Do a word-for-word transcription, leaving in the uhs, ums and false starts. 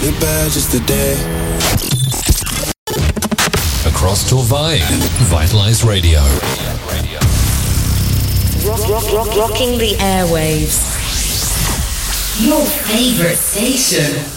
it bad just today. Across to Vibe, Vitalize Radio. Rock, rock, rock, rocking the airwaves. Your favorite station.